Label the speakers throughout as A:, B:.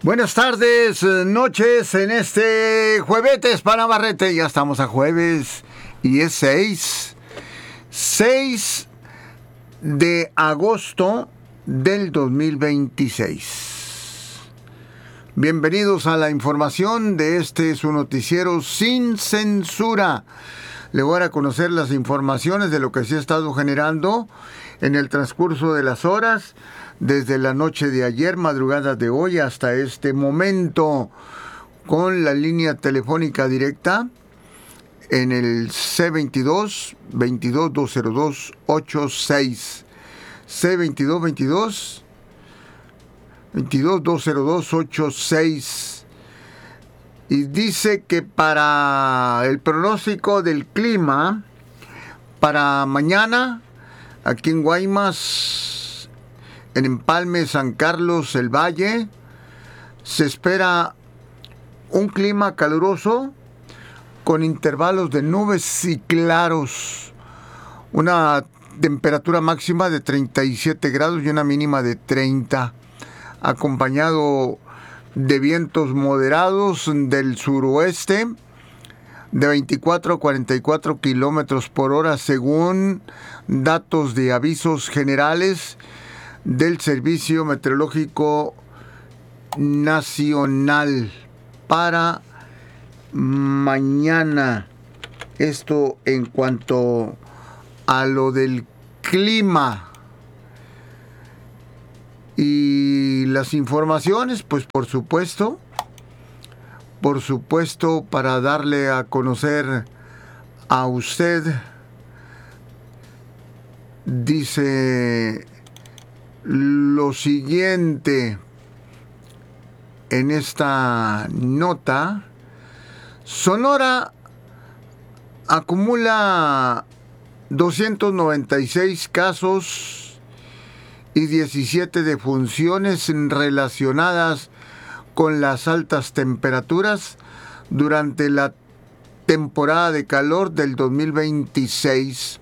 A: Buenas tardes, noches en este jueves para Navarrete. Ya estamos a jueves y es 6 de agosto del 2026. Bienvenidos a la información de su noticiero sin censura. Le voy a dar a conocer las informaciones de lo que se ha estado generando en el transcurso de las horas, desde la noche de ayer, madrugada de hoy, hasta este momento, con la línea telefónica directa en el C22 202 86 C22 202 86. Y dice que para el pronóstico del clima para mañana, aquí en Guaymas, en Empalme, San Carlos, el Valle, se espera un clima caluroso con intervalos de nubes y claros, una temperatura máxima de 37 grados y una mínima de 30, acompañado de vientos moderados del suroeste de 24 a 44 kilómetros por hora, según datos de avisos generales del Servicio Meteorológico Nacional para mañana. Esto en cuanto a lo del clima. Y las informaciones, pues por supuesto, para darle a conocer a usted, dice lo siguiente en esta nota: Sonora acumula 296 casos y 17 defunciones relacionadas con las altas temperaturas durante la temporada de calor del 2026.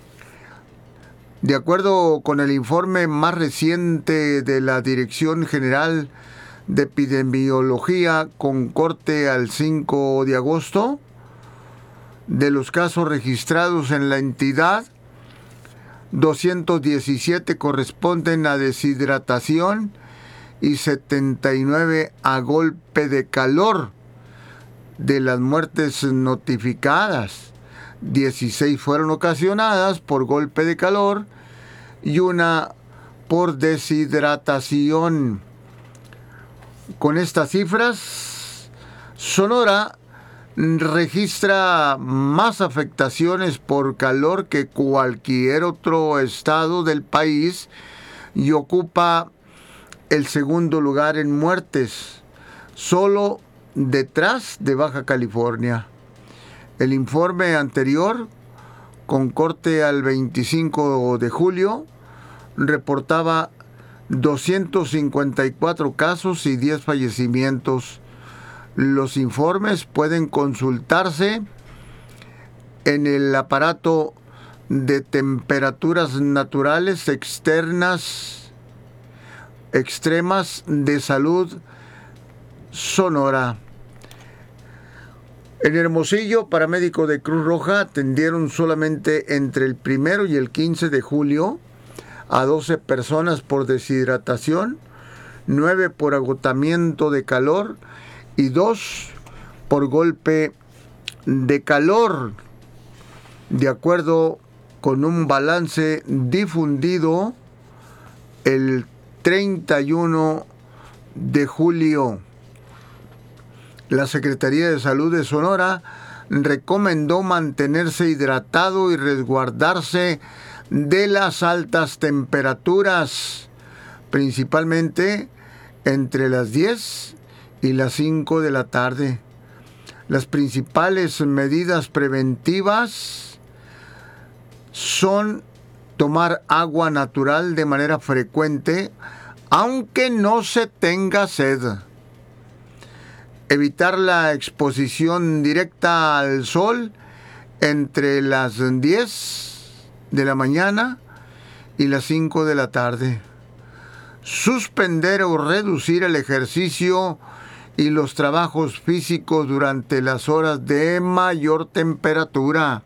A: De acuerdo con el informe más reciente de la Dirección General de Epidemiología, con corte al 5 de agosto, de los casos registrados en la entidad, 217 corresponden a deshidratación y 79 a golpe de calor. De las muertes notificadas, 16 fueron ocasionadas por golpe de calor y una por deshidratación. Con estas cifras, Sonora registra más afectaciones por calor que cualquier otro estado del país y ocupa el segundo lugar en muertes, solo detrás de Baja California. El informe anterior, con corte al 25 de julio, reportaba 254 casos y 10 fallecimientos. Los informes pueden consultarse en el aparato de temperaturas naturales extremas de salud Sonora. En Hermosillo, paramédicos de Cruz Roja atendieron solamente entre el 1 y el 15 de julio a 12 personas por deshidratación, 9 por agotamiento de calor y 2 por golpe de calor, de acuerdo con un balance difundido el 31 de julio. La Secretaría de Salud de Sonora recomendó mantenerse hidratado y resguardarse de las altas temperaturas, principalmente entre las 10 y las 5 de la tarde. Las principales medidas preventivas son tomar agua natural de manera frecuente, aunque no se tenga sed. Evitar la exposición directa al sol entre las 10 de la mañana y las 5 de la tarde. suspender o reducir el ejercicio y los trabajos físicos durante las horas de mayor temperatura.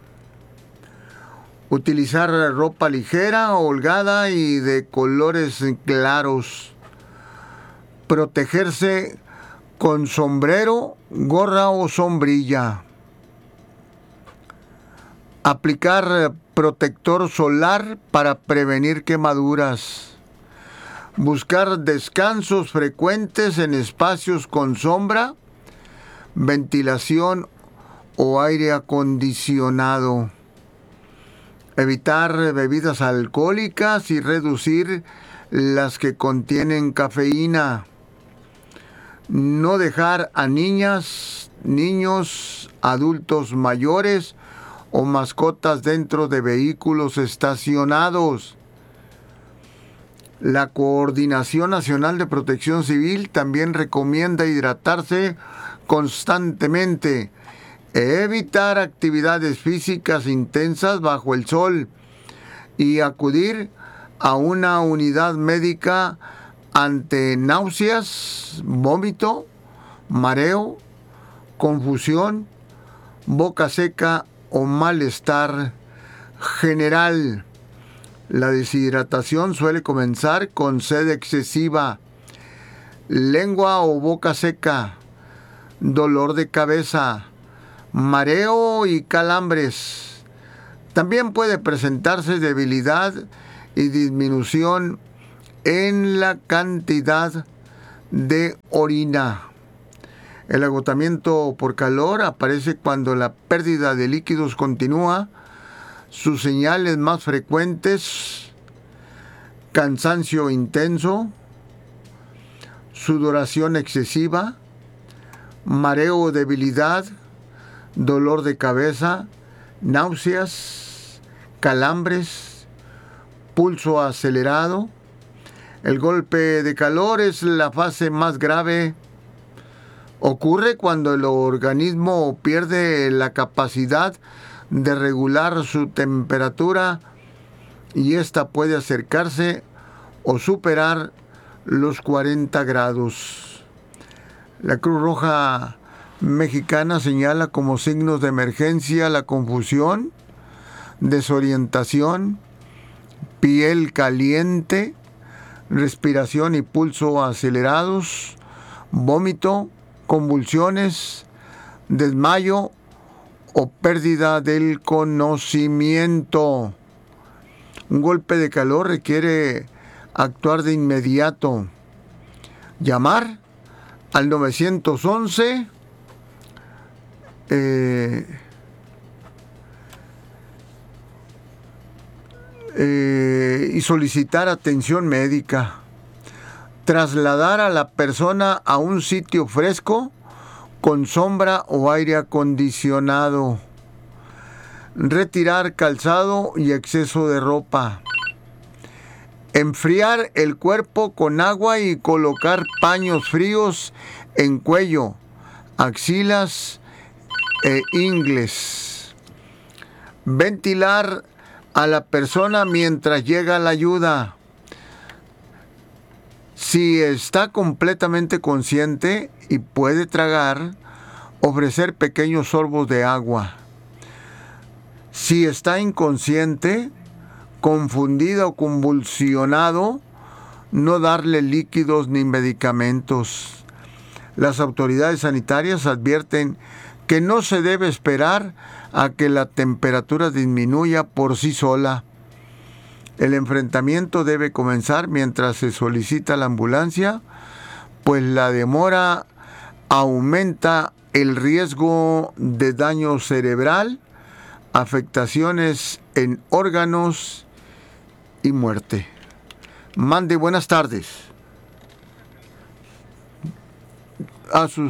A: Utilizar ropa ligera, holgada y de colores claros. Protegerse con sombrero, gorra o sombrilla. Aplicar protector solar para prevenir quemaduras. Buscar descansos frecuentes en espacios con sombra, ventilación o aire acondicionado. Evitar bebidas alcohólicas y reducir las que contienen cafeína. No dejar a niñas, niños, adultos mayores o mascotas dentro de vehículos estacionados. La Coordinación Nacional de Protección Civil también recomienda hidratarse constantemente, evitar actividades físicas intensas bajo el sol y acudir a una unidad médica ante náuseas, vómito, mareo, confusión, boca seca o malestar general. La deshidratación suele comenzar con sed excesiva, lengua o boca seca, dolor de cabeza, mareo y calambres. También puede presentarse debilidad y disminución en la cantidad de orina. El agotamiento por calor aparece cuando la pérdida de líquidos continúa. Sus señales más frecuentes: cansancio intenso, sudoración excesiva, mareo o debilidad, dolor de cabeza, náuseas, calambres, pulso acelerado. El golpe de calor es la fase más grave. Ocurre cuando el organismo pierde la capacidad de regular su temperatura y ésta puede acercarse o superar los 40 grados. La Cruz Roja Mexicana señala como signos de emergencia la confusión, desorientación, piel caliente, respiración y pulso acelerados, vómito, convulsiones, desmayo o pérdida del conocimiento. Un golpe de calor requiere actuar de inmediato. Llamar al 911 y solicitar atención médica. Trasladar a la persona a un sitio fresco con sombra o aire acondicionado. Retirar calzado y exceso de ropa. Enfriar el cuerpo con agua y colocar paños fríos en cuello, axilas e ingles. Ventilar a la persona mientras llega la ayuda. Si está completamente consciente y puede tragar, ofrecer pequeños sorbos de agua. Si está inconsciente, confundido o convulsionado, no darle líquidos ni medicamentos. Las autoridades sanitarias advierten que no se debe esperar a que la temperatura disminuya por sí sola. El enfrentamiento debe comenzar mientras se solicita la ambulancia, pues la demora aumenta el riesgo de daño cerebral, afectaciones en órganos y muerte. Mande, buenas tardes. A sus...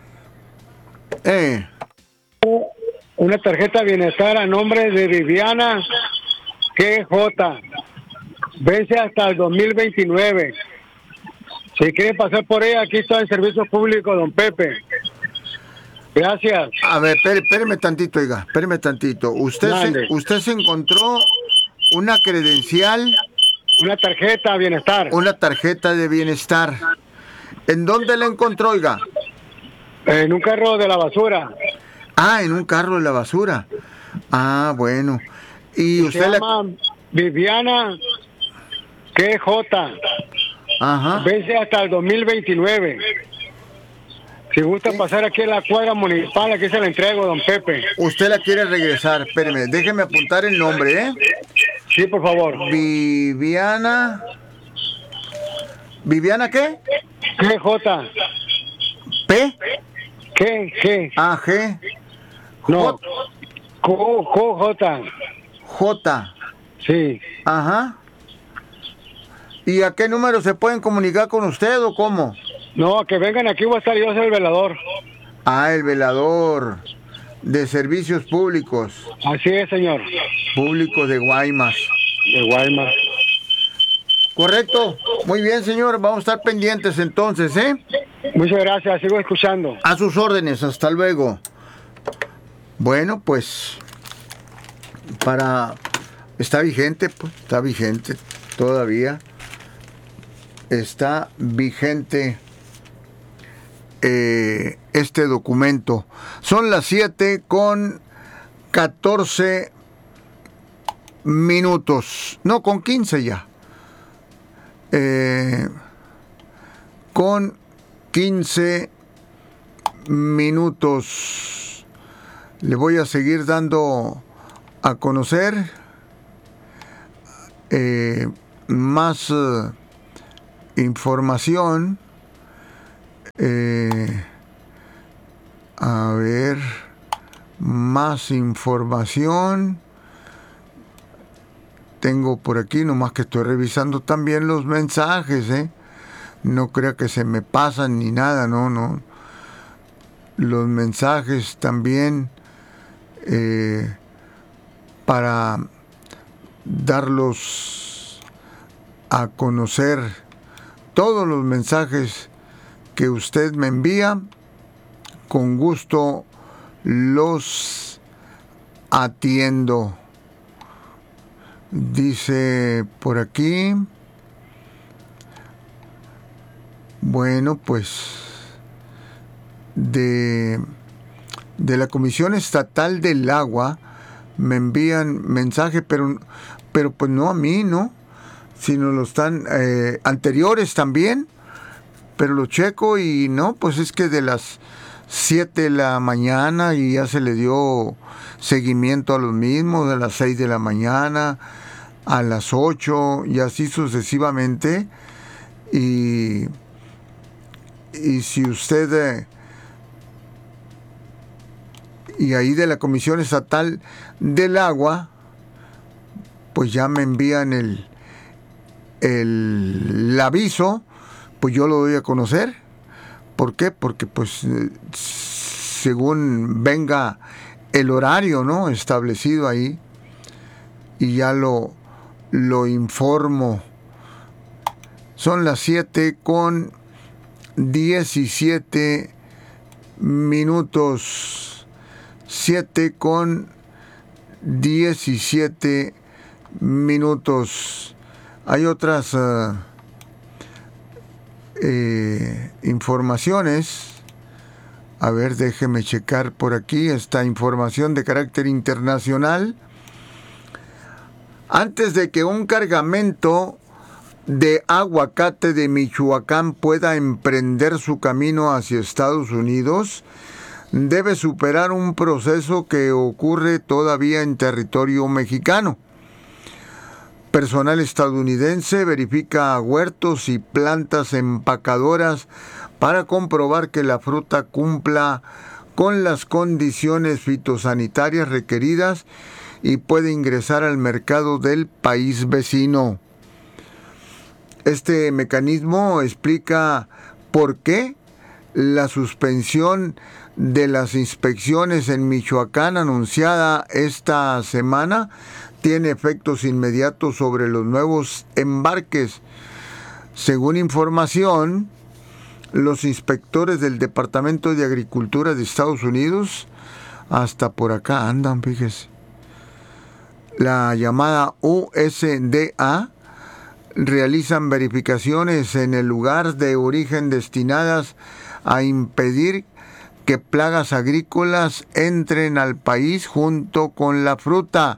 B: Una tarjeta bienestar a nombre de Viviana GJ. Vence hasta el 2029. Si quiere pasar por ella, aquí está el servicio público, don Pepe. Gracias.
A: A ver, espéreme tantito, oiga, espéreme tantito. Usted se encontró una credencial
B: Una tarjeta bienestar.
A: Una tarjeta de bienestar. ¿En dónde la encontró, oiga?
B: En un carro de la basura.
A: Ah, en un carro de la basura. Ah, bueno. ¿Y
B: Se
A: usted
B: llama Viviana QJ.
A: Ajá.
B: Vence hasta el 2029. Si gusta pasar aquí a la cuadra municipal, aquí se la entrego, don Pepe.
A: Usted la quiere regresar. Espéreme, déjeme apuntar el nombre, ¿eh?
B: Sí, por favor.
A: Viviana. ¿Viviana qué?
B: QJ.
A: ¿P?
B: ¿Qué?
A: A, G.
B: No. QJ.
A: J.
B: Sí.
A: Ajá. ¿Y a qué número se pueden comunicar con usted o cómo?
B: No, que vengan aquí, voy a estar yo, soy el velador.
A: Ah, el velador de servicios públicos.
B: Así es, señor.
A: Público de Guaymas.
B: De Guaymas.
A: Correcto. Muy bien, señor. Vamos a estar pendientes entonces, ¿eh?
B: Muchas gracias, sigo escuchando.
A: A sus órdenes. Hasta luego. Bueno, pues está vigente, pues, está vigente todavía. Está vigente este documento. Son las 7:14 minutos. No, con 15 ya. Con 15 minutos. Le voy a seguir dando a conocer más información. A ver, más información. Tengo por aquí, nomás que estoy revisando también los mensajes, No crea que se me pasan ni nada, no. Los mensajes también, para darlos a conocer, todos los mensajes que usted me envía, con gusto los atiendo. Dice por aquí, bueno, pues de la Comisión Estatal del Agua me envían mensaje, pero pues no a mí, ¿no? Sino los están anteriores también, pero lo checo y no, pues es que de las 7 de la mañana y ya se le dio seguimiento a los mismos, de las 6 de la mañana a las 8 y así sucesivamente. Y si usted y ahí de la Comisión Estatal del Agua, pues ya me envían el aviso, pues yo lo doy a conocer. ¿Por qué? Porque pues según venga el horario, ¿no?, establecido ahí, y ya lo informo. Son las 7:17 minutos. 7:17 minutos. Hay otras informaciones. A ver, déjeme checar por aquí esta información de carácter internacional. Antes de que un cargamento de aguacate de Michoacán pueda emprender su camino hacia Estados Unidos, debe superar un proceso que ocurre todavía en territorio mexicano. Personal estadounidense verifica huertos y plantas empacadoras para comprobar que la fruta cumpla con las condiciones fitosanitarias requeridas y puede ingresar al mercado del país vecino. Este mecanismo explica por qué la suspensión de las inspecciones en Michoacán anunciada esta semana tiene efectos inmediatos sobre los nuevos embarques. Según información, los inspectores del Departamento de Agricultura de Estados Unidos, hasta por acá andan, fíjese, la llamada USDA, realizan verificaciones en el lugar de origen destinadas a impedir que plagas agrícolas entren al país junto con la fruta.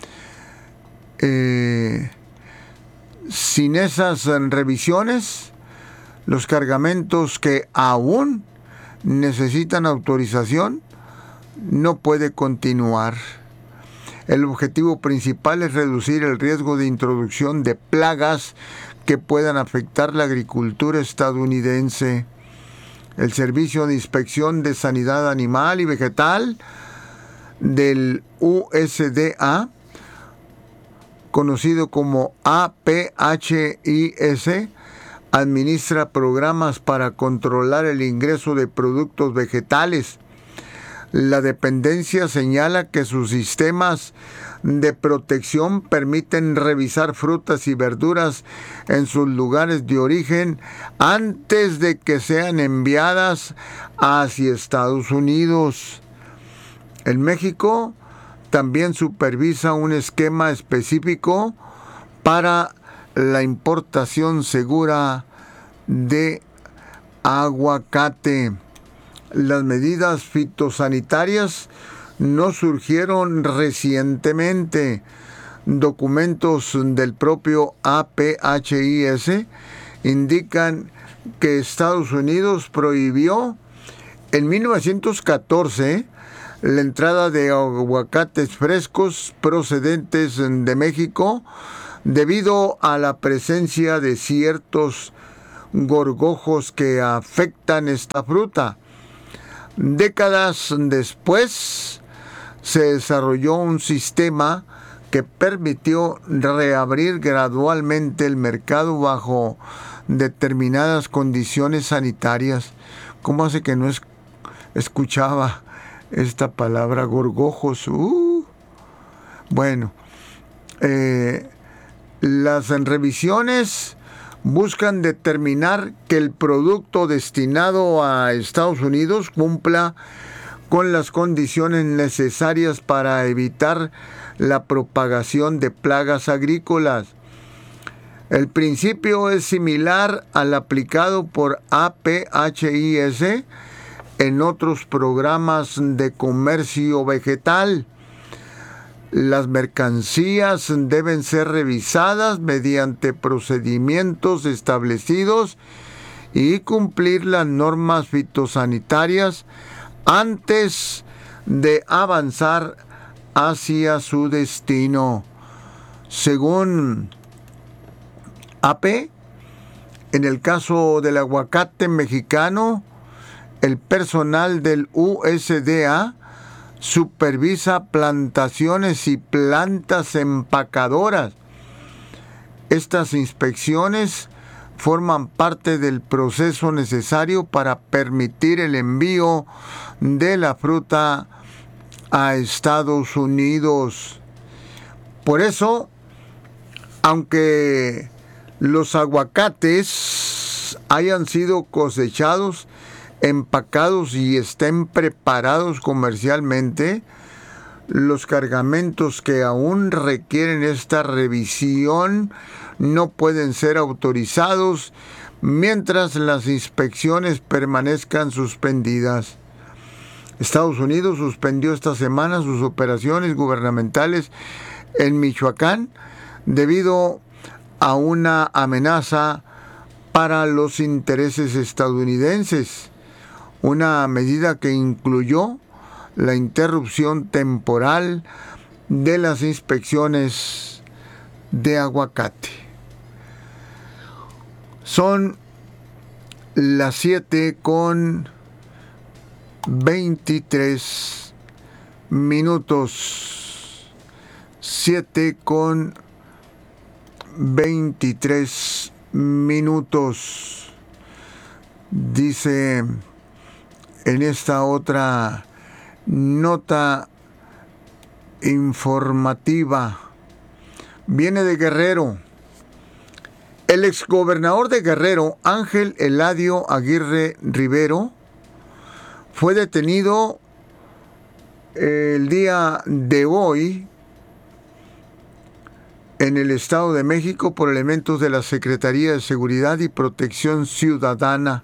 A: Sin esas revisiones, los cargamentos que aún necesitan autorización no puede continuar. El objetivo principal es reducir el riesgo de introducción de plagas que puedan afectar la agricultura estadounidense. El Servicio de Inspección de Sanidad Animal y Vegetal del USDA, conocido como APHIS, administra programas para controlar el ingreso de productos vegetales. La dependencia señala que sus sistemas de protección permiten revisar frutas y verduras en sus lugares de origen antes de que sean enviadas hacia Estados Unidos. En México también supervisa un esquema específico para la importación segura de aguacate. Las medidas fitosanitarias no surgieron recientemente. Documentos del propio APHIS indican que Estados Unidos prohibió en 1914 la entrada de aguacates frescos procedentes de México debido a la presencia de ciertos gorgojos que afectan esta fruta. Décadas después se desarrolló un sistema que permitió reabrir gradualmente el mercado bajo determinadas condiciones sanitarias. ¿Cómo hace que no escuchaba esta palabra gorgojos? Bueno, las revisiones buscan determinar que el producto destinado a Estados Unidos cumpla con las condiciones necesarias para evitar la propagación de plagas agrícolas. El principio es similar al aplicado por APHIS en otros programas de comercio vegetal. Las mercancías deben ser revisadas mediante procedimientos establecidos y cumplir las normas fitosanitarias antes de avanzar hacia su destino. Según AP, en el caso del aguacate mexicano, el personal del USDA supervisa plantaciones y plantas empacadoras. Estas inspecciones forman parte del proceso necesario para permitir el envío de la fruta a Estados Unidos. Por eso, aunque los aguacates hayan sido cosechados, empacados y estén preparados comercialmente, los cargamentos que aún requieren esta revisión no pueden ser autorizados mientras las inspecciones permanezcan suspendidas. Estados Unidos suspendió esta semana sus operaciones gubernamentales en Michoacán debido a una amenaza para los intereses estadounidenses. Una medida que incluyó la interrupción temporal de las inspecciones de aguacate. Son las 7:23 minutos. 7:23 minutos. Dice en esta otra nota informativa, viene de Guerrero. El exgobernador de Guerrero, Ángel Eladio Aguirre Rivero, fue detenido el día de hoy en el Estado de México por elementos de la Secretaría de Seguridad y Protección Ciudadana,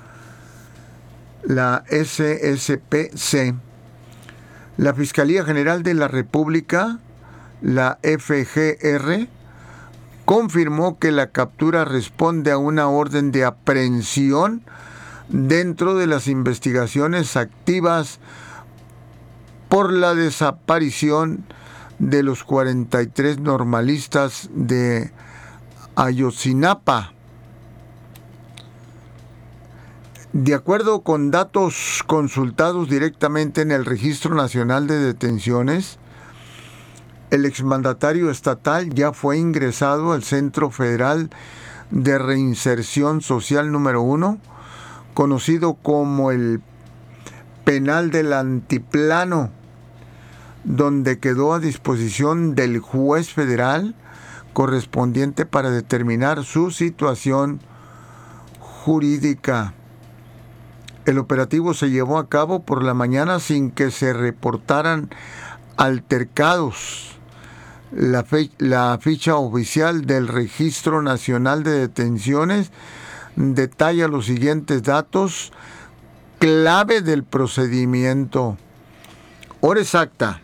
A: la SSPC. La Fiscalía General de la República, la FGR, confirmó que la captura responde a una orden de aprehensión dentro de las investigaciones activas por la desaparición de los 43 normalistas de Ayotzinapa. De acuerdo con datos consultados directamente en el Registro Nacional de Detenciones, el exmandatario estatal ya fue ingresado al Centro Federal de Reinserción Social número 1, conocido como el Penal del Altiplano, donde quedó a disposición del juez federal correspondiente para determinar su situación jurídica. El operativo se llevó a cabo por la mañana sin que se reportaran altercados. La ficha oficial del Registro Nacional de Detenciones detalla los siguientes datos clave del procedimiento. Hora exacta.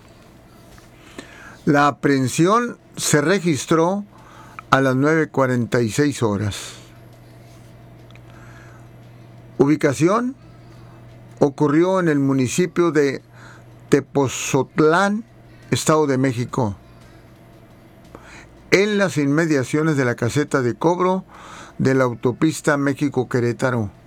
A: La aprehensión se registró a las 9:46 horas. Ubicación: ocurrió en el municipio de Tepozotlán, Estado de México, en las inmediaciones de la caseta de cobro de la autopista México-Querétaro.